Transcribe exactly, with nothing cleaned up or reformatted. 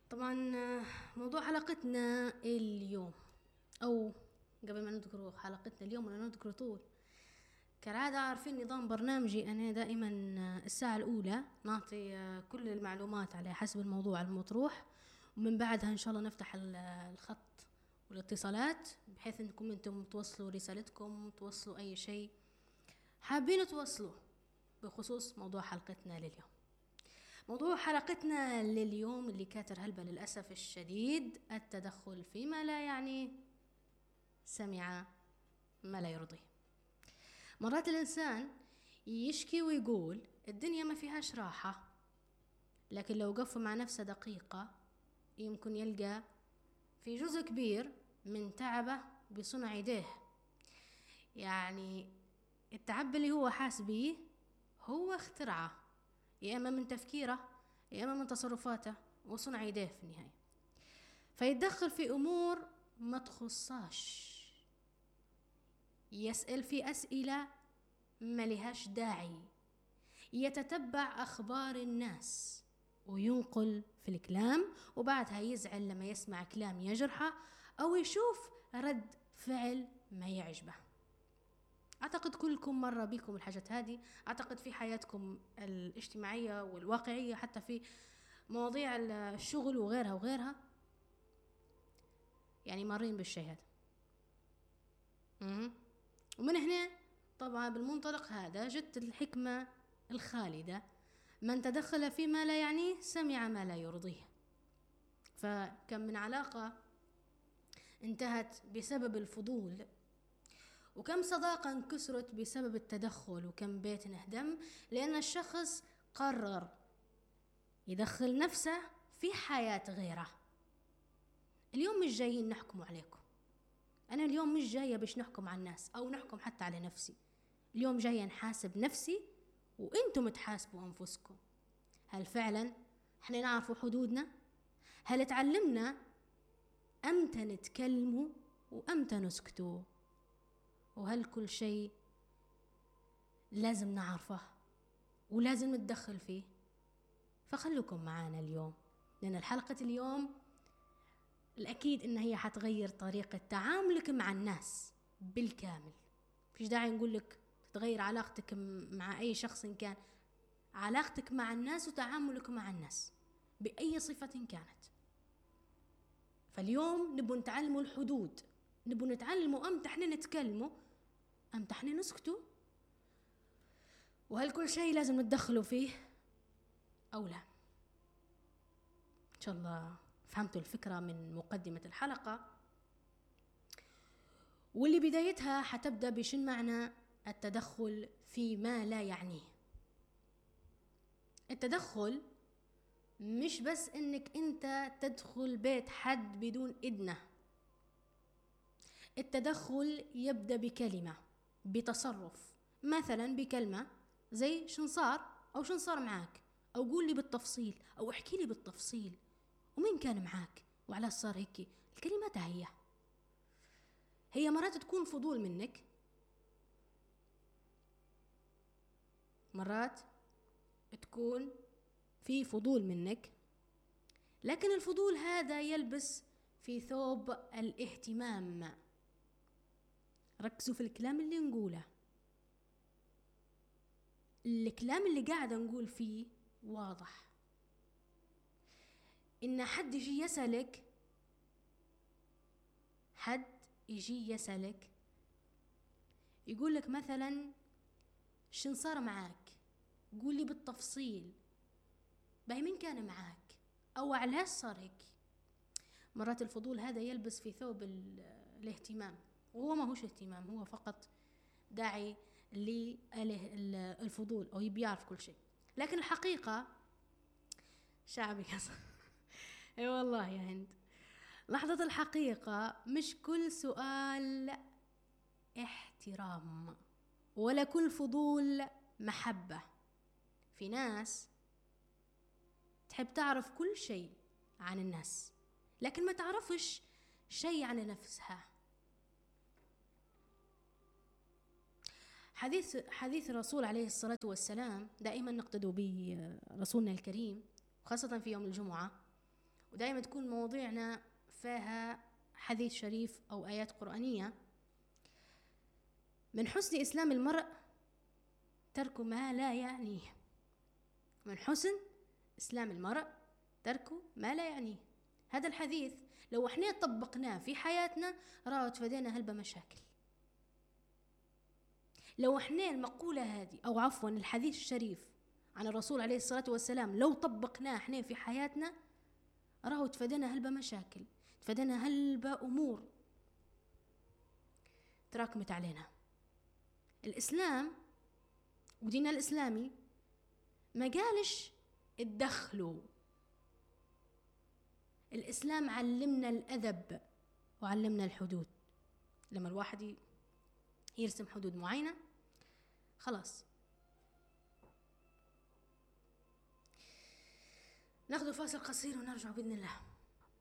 طبعا آه، موضوع حلقتنا اليوم، أو قبل ما نذكر حلقتنا اليوم ولا نذكر طول كالعادة، عارفين نظام برنامجي أنا دائما آه، الساعة الأولى نعطي آه، كل المعلومات على حسب الموضوع المطروح، ومن بعدها إن شاء الله نفتح ال- الخط والاتصالات بحيث أنكم أنتم توصلوا رسالتكم، توصلوا أي شيء حابين توصلوا بخصوص موضوع حلقتنا لليوم. موضوع حلقتنا لليوم اللي كاتر هلبة للأسف الشديد: التدخل فيما لا يعني، سمع ما لا يرضيه. مرات الإنسان يشكي ويقول الدنيا ما فيهاش راحة، لكن لو قف مع نفسه دقيقة يمكن يلقى في جزء كبير من تعبه بصنع يديه. يعني التعب اللي هو حاس بيه هو اخترعه، يا إما من تفكيره يا إما من تصرفاته وصنع يديه في النهاية، فيتدخل في أمور ما تخصاش، يسأل في أسئلة ما لهاش داعي، يتتبع أخبار الناس وينقل في الكلام، وبعدها يزعل لما يسمع كلام يجرحه أو يشوف رد فعل ما يعجبه. أعتقد كلكم مرة بكم الحاجات هذه، أعتقد في حياتكم الاجتماعية والواقعية، حتى في مواضيع الشغل وغيرها وغيرها، يعني مارين بالشيء هذا. ومن هنا طبعا بالمنطلق هذا جت الحكمة الخالدة: من تدخل فيما لا يعنيه سمع ما لا يرضيه. فكم من علاقة انتهت بسبب الفضول، وكم صداقة انكسرت بسبب التدخل، وكم بيت انهدم لأن الشخص قرر يدخل نفسه في حياة غيره. اليوم مش جايين نحكم عليكم، أنا اليوم مش جاية باش نحكم على الناس أو نحكم حتى على نفسي، اليوم جاية نحاسب نفسي وإنتم تحاسبوا أنفسكم. هل فعلا احنا نعرفوا حدودنا؟ هل تعلمنا أمتى نتكلموا وأمتى نسكتوا؟ وهل كل شيء لازم نعرفه ولازم نتدخل فيه؟ فخلوكم معانا اليوم، لأن الحلقة اليوم الأكيد إن هي حتغير طريقة تعاملك مع الناس بالكامل. فيش داعي نقول لك تتغير علاقتك مع أي شخص إن كان، علاقتك مع الناس وتعاملك مع الناس بأي صفة كانت. فاليوم نبو نتعلموا الحدود، نبو نتعلموا أمتى احنا نتكلموا أمتى احنا نسكتوا، وهل كل شيء لازم نتدخلوا فيه أو لا. إن شاء الله فهمتوا الفكرة من مقدمة الحلقة، واللي بدايتها حتبدأ بشن معنى التدخل فيما لا يعنيه. التدخل مش بس انك انت تدخل بيت حد بدون إذنه، التدخل يبدأ بكلمة، بتصرف، مثلا بكلمة زي شن صار أو شن صار معاك، أو قول لي بالتفصيل أو احكي لي بالتفصيل ومين كان معاك وعلى صار هيك. الكلمات هي هي مرات تكون فضول منك، مرات تكون في فضول منك، لكن الفضول هذا يلبس في ثوب الاهتمام. ركزوا في الكلام اللي نقوله، الكلام اللي قاعدة نقول فيه واضح. إن حد يجي يسألك، حد يجي يسألك يقول لك مثلا شن صار معاك، قول لي بالتفصيل، باهي مين كان معاك أو علاش صار هيك. مرات الفضول هذا يلبس في ثوب الاهتمام، وهو ما هوش اهتمام، هو فقط داعي للفضول أو يبي يعرف كل شيء. لكن الحقيقة شعبي كسر اي والله يا هند، لحظة الحقيقة مش كل سؤال احترام ولا كل فضول محبة. في ناس تحب تعرف كل شيء عن الناس لكن ما تعرفش شيء عن نفسها. حديث حديث الرسول عليه الصلاة والسلام دائما نقتدوا به رسولنا الكريم، خاصة في يوم الجمعة، ودائما تكون مواضيعنا فيها حديث شريف أو آيات قرآنية. من حسن إسلام المرء ترك ما لا يعنيه. من حسن إسلام المرء ترك ما لا يعنيه. هذا الحديث لو احنا طبقناه في حياتنا راه تفادينا هلبة مشاكل. لو احنا المقولة هذه أو عفوا الحديث الشريف عن الرسول عليه الصلاة والسلام لو طبقناه احنا في حياتنا راه تفادينا هلبة مشاكل، تفادينا هلبة أمور تراكمت علينا. الإسلام وديننا الإسلامي ما قالش اتدخلوا. الإسلام علمنا الأدب وعلمنا الحدود. لما الواحد يرسم حدود معينة خلاص. ناخذ فاصل قصير ونرجع بإذن الله.